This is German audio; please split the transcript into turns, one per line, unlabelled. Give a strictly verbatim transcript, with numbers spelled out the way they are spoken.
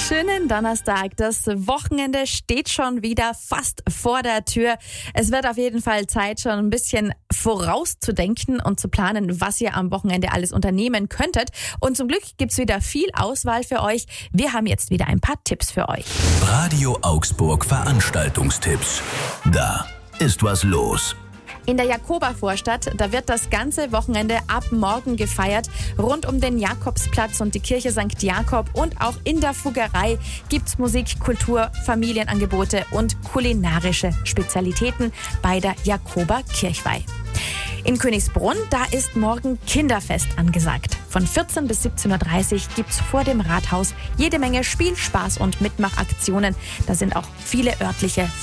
Schönen Donnerstag. Das Wochenende steht schon wieder fast vor der Tür. Es wird auf jeden Fall Zeit, schon ein bisschen vorauszudenken und zu planen, was ihr am Wochenende alles unternehmen könntet. Und zum Glück gibt's wieder viel Auswahl für euch. Wir haben jetzt wieder ein paar Tipps für euch.
Radio Augsburg Veranstaltungstipps. Da ist was los.
In der Jakoba-Vorstadt, da wird das ganze Wochenende ab morgen gefeiert. Rund um den Jakobsplatz und die Kirche Sankt Jakob und auch in der Fuggerei gibt's Musik, Kultur, Familienangebote und kulinarische Spezialitäten bei der Jakoba-Kirchweih. In Königsbrunn, da ist morgen Kinderfest angesagt. Von vierzehn bis siebzehn Uhr dreißig gibt's vor dem Rathaus jede Menge Spiel, Spaß und Mitmachaktionen. Da sind auch viele örtliche